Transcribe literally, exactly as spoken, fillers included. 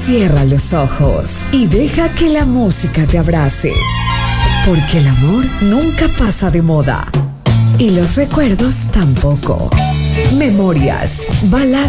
Cierra los ojos y deja que la música te abrace. Porque el amor nunca pasa de moda. Y los recuerdos tampoco. Memorias, baladas.